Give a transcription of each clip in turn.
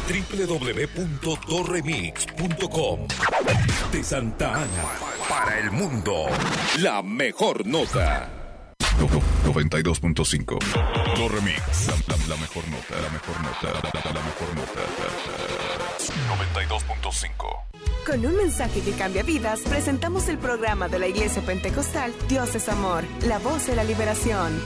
www.doremix.com. De Santa Ana para el mundo, la mejor nota. 92.5. Doremix, la mejor nota, la mejor nota, la mejor nota. 92.5. Con un mensaje que cambia vidas, presentamos el programa de la Iglesia Pentecostal Dios es Amor, la voz de la liberación.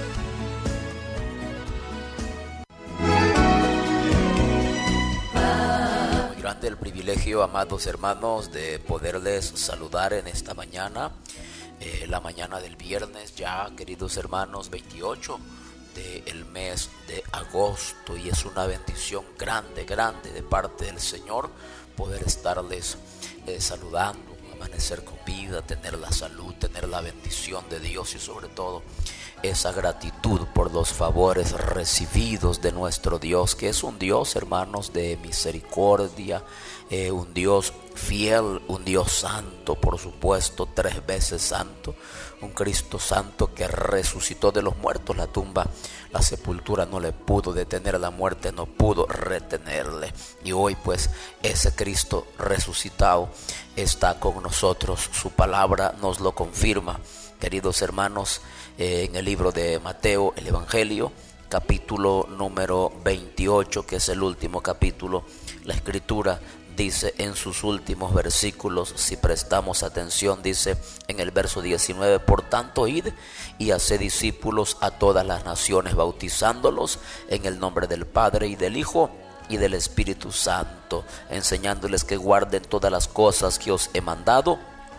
Muy grande el privilegio, amados hermanos, de poderles saludar en esta mañana, la mañana del viernes ya, queridos hermanos, 28 del mes de agosto, y es una bendición grande de parte del Señor poder estarles saludando, amanecer con vida, tener la salud, tener la bendición de Dios y sobre todo esa gratitud por los favores recibidos de nuestro Dios, que es un Dios, hermanos, de misericordia, un Dios fiel, un Dios santo, por supuesto, 3 veces santo, un Cristo santo que resucitó de los muertos. La tumba, la sepultura no le pudo detener, la muerte no pudo retenerle, y hoy pues ese Cristo resucitado está con nosotros. Su palabra nos lo confirma, queridos hermanos, en el libro de Mateo, el Evangelio, capítulo número 28, que es el último capítulo. La Escritura dice en sus últimos versículos, si prestamos atención, dice en el verso 19: por tanto, id y haced discípulos a todas las naciones, bautizándolos en el nombre del Padre y del Hijo y del Espíritu Santo, enseñándoles que guarden todas las cosas que os he mandado.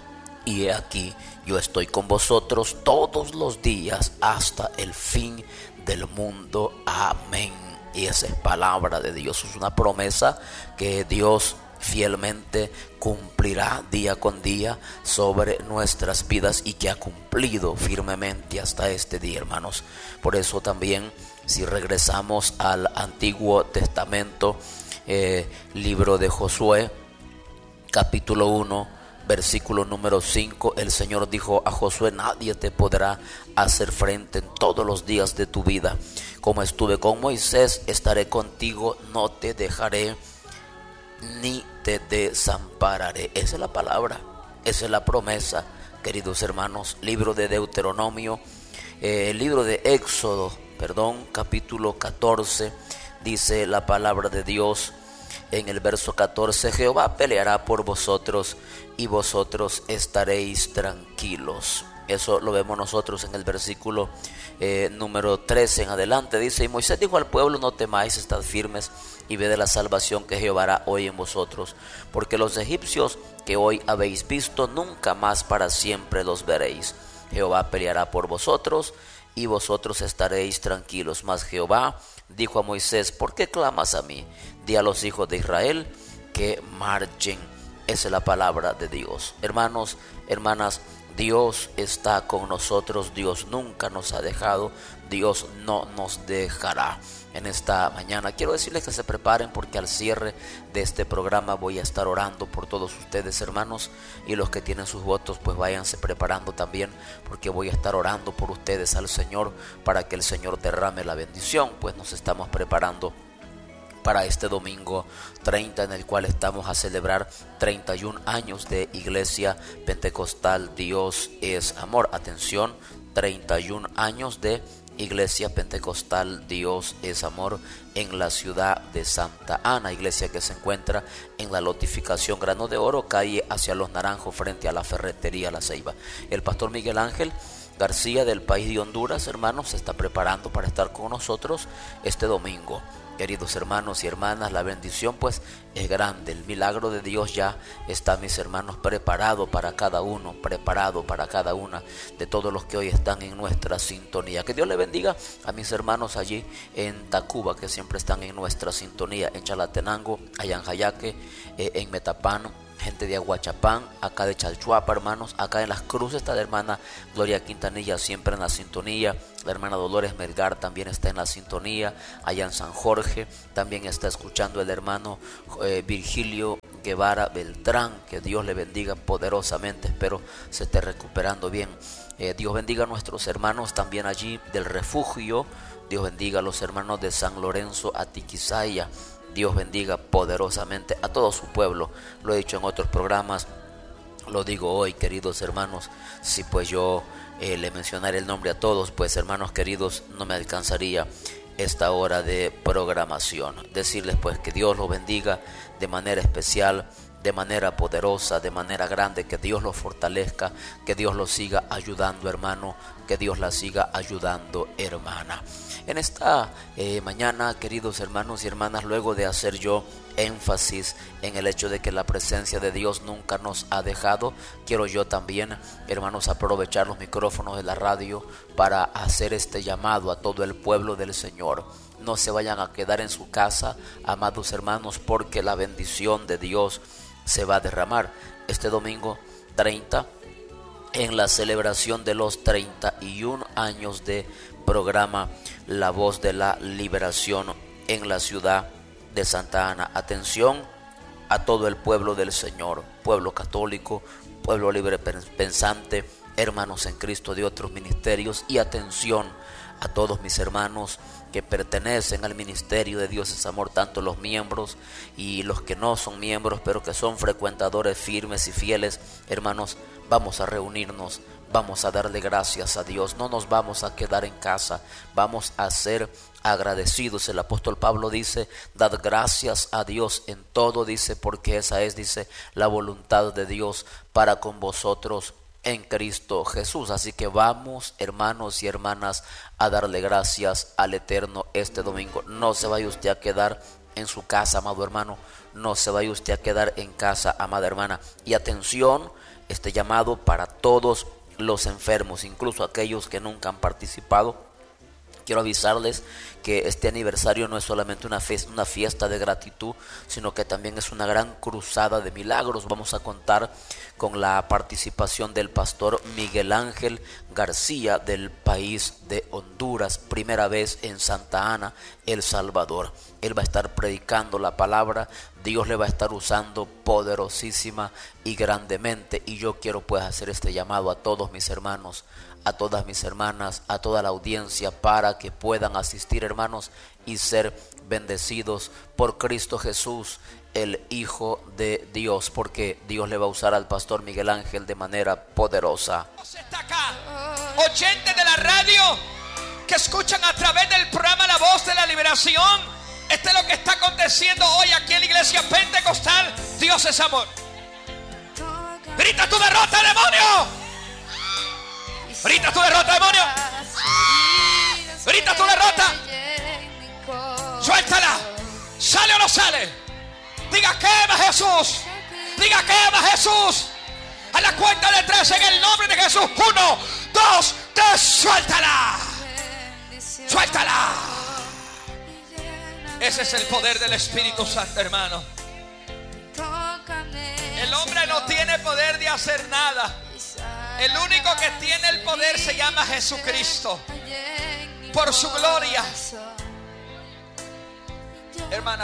Y he aquí, yo estoy con vosotros todos los días hasta el fin del mundo. Amén. Y esa es palabra de Dios, es una promesa que Dios fielmente cumplirá día con día sobre nuestras vidas, y que ha cumplido firmemente hasta este día, hermanos. Por eso también, si regresamos al Antiguo Testamento, libro de Josué, capítulo 1, versículo número 5, el Señor dijo a Josué: nadie te podrá hacer frente en todos los días de tu vida. Como estuve con Moisés, estaré contigo, no te dejaré ni te desampararé. Esa es la palabra, esa es la promesa, queridos hermanos. Libro de Deuteronomio, libro de Éxodo, capítulo 14, dice la palabra de Dios en el verso 14: Jehová peleará por vosotros y vosotros estaréis tranquilos. Eso lo vemos nosotros en el versículo número 13 en adelante. Dice: y Moisés dijo al pueblo: no temáis, estad firmes y ved la salvación que Jehová hará hoy en vosotros, porque los egipcios que hoy habéis visto, nunca más para siempre los veréis. Jehová peleará por vosotros y vosotros estaréis tranquilos. Mas Jehová dijo a Moisés: ¿por qué clamas a mí? Di a los hijos de Israel que marchen. Esa es la palabra de Dios. Hermanos, hermanas, Dios está con nosotros, Dios nunca nos ha dejado, Dios no nos dejará. En esta mañana quiero decirles que se preparen, porque al cierre de este programa voy a estar orando por todos ustedes, hermanos, y los que tienen sus votos pues váyanse preparando también, porque voy a estar orando por ustedes al Señor para que el Señor derrame la bendición. Pues nos estamos preparando para este domingo 30, en el cual estamos a celebrar 31 años de Iglesia Pentecostal Dios es Amor. Atención, 31 años de Iglesia Pentecostal Dios es Amor en la ciudad de Santa Ana, iglesia que se encuentra en la lotificación Grano de Oro, calle hacia Los Naranjos, frente a la ferretería La Ceiba. El pastor Miguel Ángel García, del país de Honduras, hermanos, se está preparando para estar con nosotros este domingo. Queridos hermanos y hermanas, la bendición pues es grande. El milagro de Dios ya está, mis hermanos, preparado para cada uno, preparado para cada una de todos los que hoy están en nuestra sintonía. Que Dios le bendiga a mis hermanos allí en Tacuba, que siempre están en nuestra sintonía, en Chalatenango, allá en Jayaque, en Metapán, gente de Aguachapán, acá de Chalchuapa, hermanos, acá en Las Cruces está la hermana Gloria Quintanilla, siempre en la sintonía. La hermana Dolores Melgar también está en la sintonía. Allá en San Jorge también está escuchando el hermano Virgilio Guevara Beltrán. Que Dios le bendiga poderosamente, espero se esté recuperando bien. Dios bendiga a nuestros hermanos también allí del refugio. Dios bendiga a los hermanos de San Lorenzo Atiquizaya, Dios bendiga poderosamente a todo su pueblo. Lo he dicho en otros programas, lo digo hoy, queridos hermanos. Si pues yo le mencionara el nombre a todos, pues hermanos queridos, no me alcanzaría esta hora de programación. Decirles pues que Dios los bendiga de manera especial, de manera poderosa, de manera grande, que Dios los fortalezca, que Dios los siga ayudando, hermano, que Dios la siga ayudando, hermana. En esta mañana, queridos hermanos y hermanas, luego de hacer yo énfasis en el hecho de que la presencia de Dios nunca nos ha dejado, quiero yo también, hermanos, aprovechar los micrófonos de la radio para hacer este llamado a todo el pueblo del Señor. No se vayan a quedar en su casa, amados hermanos, porque la bendición de Dios se va a derramar este domingo 30 en la celebración de los 31 años de programa La Voz de la Liberación en la ciudad de Santa Ana. Atención a todo el pueblo del Señor, pueblo católico, pueblo libre pensante, hermanos en Cristo de otros ministerios, y atención a todos mis hermanos que pertenecen al ministerio de Dios es Amor, tanto los miembros y los que no son miembros, pero que son frecuentadores firmes y fieles. Hermanos, vamos a reunirnos, vamos a darle gracias a Dios, no nos vamos a quedar en casa, vamos a ser agradecidos. El apóstol Pablo dice: dad gracias a Dios en todo, dice, porque esa es, dice, la voluntad de Dios para con vosotros en Cristo Jesús. Así que vamos, hermanos y hermanas, a darle gracias al Eterno este domingo. No se vaya usted a quedar en su casa, amado hermano, no se vaya usted a quedar en casa, amada hermana. Y atención, este llamado para todos los enfermos, incluso aquellos que nunca han participado. Quiero avisarles que este aniversario no es solamente una fiesta de gratitud, sino que también es una gran cruzada de milagros. Vamos a contar con la participación del pastor Miguel Ángel García del país de Honduras, primera vez en Santa Ana, El Salvador. Él va a estar predicando la palabra, Dios le va a estar usando poderosísima y grandemente. Y yo quiero pues hacer este llamado a todos mis hermanos, a todas mis hermanas, a toda la audiencia, para que puedan asistir, hermanos, y ser bendecidos por Cristo Jesús, el Hijo de Dios, porque Dios le va a usar al pastor Miguel Ángel de manera poderosa. Está acá, oyentes de la radio que escuchan a través del programa La Voz de la Liberación. Este es lo que está aconteciendo hoy aquí en la iglesia pentecostal. Dios es amor. Grita tu derrota, demonio. Grita tu derrota, demonio. Grita tu derrota. Suéltala. ¿Sale o no sale? Diga: quema Jesús. Diga: quema Jesús. A la cuenta de 3 en el nombre de Jesús. 1, 2, 3. Suéltala. Suéltala. Ese es el poder del Espíritu Santo, hermano. El hombre no tiene poder de hacer nada. El único que tiene el poder se llama Jesucristo. Por su gloria. Hermana.